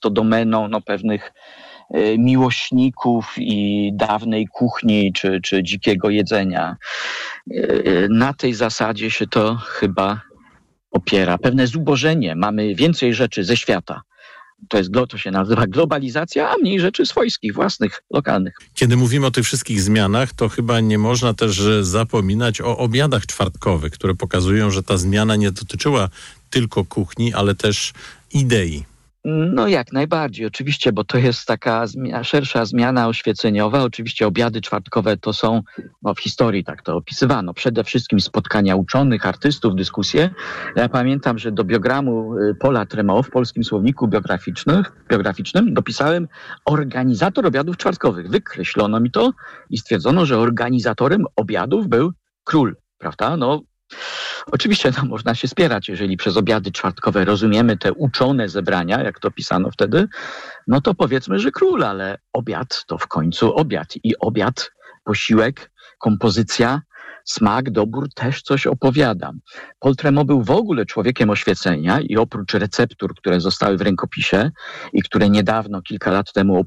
to domeną pewnych miłośników i dawnej kuchni czy dzikiego jedzenia. Na tej zasadzie się to chyba opiera. Pewne zubożenie. Mamy więcej rzeczy ze świata. To się nazywa globalizacja, a mniej rzeczy swojskich, własnych, lokalnych. Kiedy mówimy o tych wszystkich zmianach, to chyba nie można też zapominać o obiadach czwartkowych, które pokazują, że ta zmiana nie dotyczyła tylko kuchni, ale też idei. No jak najbardziej, oczywiście, bo to jest taka szersza zmiana oświeceniowa. Oczywiście obiady czwartkowe to są, w historii tak to opisywano, przede wszystkim spotkania uczonych, artystów, dyskusje. Ja pamiętam, że do biogramu Paula Tremont w Polskim Słowniku Biograficznym dopisałem organizator obiadów czwartkowych. Wykreślono mi to i stwierdzono, że organizatorem obiadów był król, prawda? Oczywiście można się spierać, jeżeli przez obiady czwartkowe rozumiemy te uczone zebrania, jak to pisano wtedy, to powiedzmy, że król, ale obiad to w końcu obiad. I obiad, posiłek, kompozycja, smak, dobór też coś opowiada. Paul Tremont był w ogóle człowiekiem oświecenia i oprócz receptur, które zostały w rękopisie i które niedawno, kilka lat temu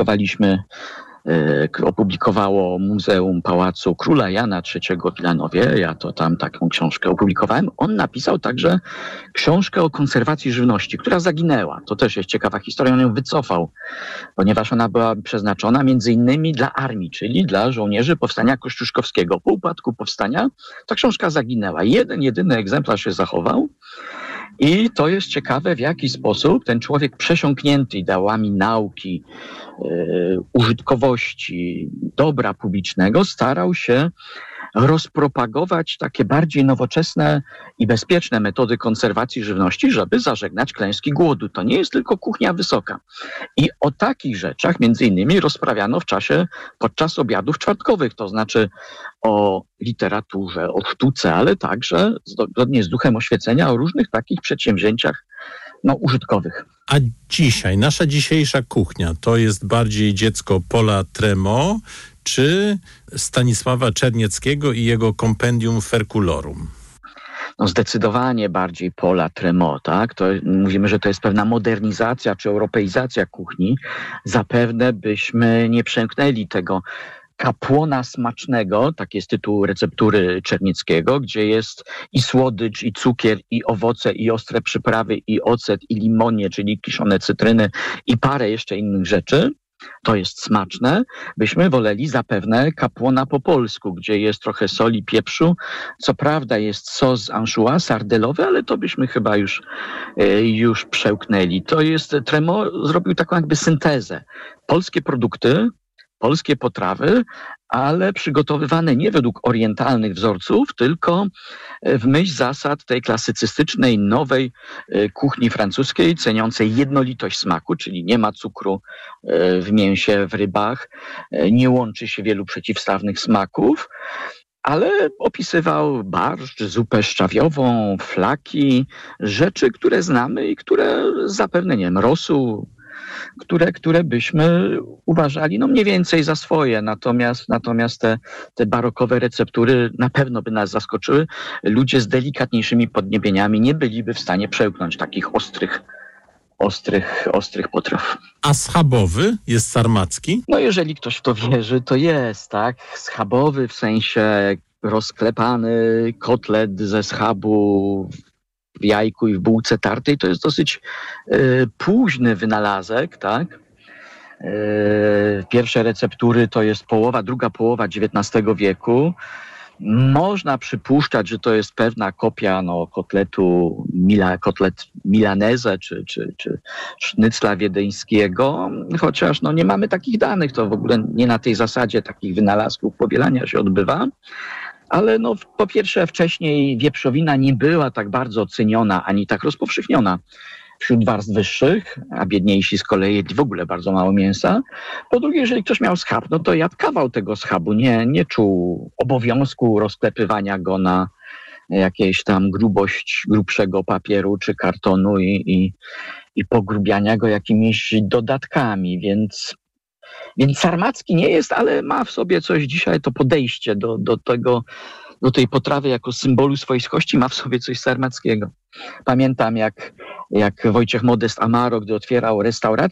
opublikowało Muzeum Pałacu Króla Jana III w Wilanowie. Ja to tam taką książkę opublikowałem. On napisał także książkę o konserwacji żywności, która zaginęła. To też jest ciekawa historia. On ją wycofał, ponieważ ona była przeznaczona między innymi dla armii, czyli dla żołnierzy Powstania Kościuszkowskiego. Po upadku powstania ta książka zaginęła. Jedyny egzemplarz się zachował. I to jest ciekawe, w jaki sposób ten człowiek przesiąknięty ideałami nauki, użytkowości, dobra publicznego starał się rozpropagować takie bardziej nowoczesne i bezpieczne metody konserwacji żywności, żeby zażegnać klęski głodu. To nie jest tylko kuchnia wysoka. I o takich rzeczach między innymi rozprawiano podczas obiadów czwartkowych, to znaczy o literaturze, o sztuce, ale także zgodnie z duchem oświecenia o różnych takich przedsięwzięciach użytkowych. A dzisiaj, nasza dzisiejsza kuchnia, to jest bardziej dziecko Paula Tremont, czy Stanisława Czernieckiego i jego Compendium Ferculorum? Zdecydowanie bardziej Paula Tremont, tak? To mówimy, że to jest pewna modernizacja czy europeizacja kuchni. Zapewne byśmy nie przemknęli tego kapłona smacznego, tak jest tytuł receptury Czernieckiego, gdzie jest i słodycz, i cukier, i owoce, i ostre przyprawy, i ocet, i limonie, czyli kiszone cytryny, i parę jeszcze innych rzeczy. To jest smaczne. Byśmy woleli zapewne kapłona po polsku, gdzie jest trochę soli, pieprzu. Co prawda jest sos anchois sardelowy, ale to byśmy chyba już przełknęli. Tremont zrobił taką jakby syntezę. Polskie produkty, polskie potrawy, ale przygotowywane nie według orientalnych wzorców, tylko w myśl zasad tej klasycystycznej, nowej kuchni francuskiej, ceniącej jednolitość smaku, czyli nie ma cukru w mięsie, w rybach, nie łączy się wielu przeciwstawnych smaków, ale opisywał barszcz, zupę szczawiową, flaki, rzeczy, które znamy i które zapewne, rosół, które byśmy uważali mniej więcej za swoje. Natomiast te barokowe receptury na pewno by nas zaskoczyły. Ludzie z delikatniejszymi podniebieniami nie byliby w stanie przełknąć takich ostrych potraw. A schabowy jest sarmacki? Jeżeli ktoś w to wierzy, to jest, tak? Schabowy w sensie rozklepany kotlet ze schabu w jajku i w bułce tartej, to jest dosyć późny wynalazek, tak? Pierwsze receptury to jest druga połowa XIX wieku. Można przypuszczać, że to jest pewna kopia kotlet milanese czy sznycla wiedeńskiego, chociaż nie mamy takich danych, to w ogóle nie na tej zasadzie takich wynalazków powielania się odbywa. Ale po pierwsze wcześniej wieprzowina nie była tak bardzo ceniona, ani tak rozpowszechniona wśród warstw wyższych, a biedniejsi z kolei jedli w ogóle bardzo mało mięsa. Po drugie, jeżeli ktoś miał schab, to jadł kawał tego schabu, nie czuł obowiązku rozklepywania go na jakieś tam grubość grubszego papieru czy kartonu i pogrubiania go jakimiś dodatkami, więc sarmacki nie jest, ale ma w sobie coś dzisiaj, to podejście do tej potrawy jako symbolu swojskości ma w sobie coś sarmackiego. Pamiętam jak Wojciech Modest Amaro, gdy otwierał restaurację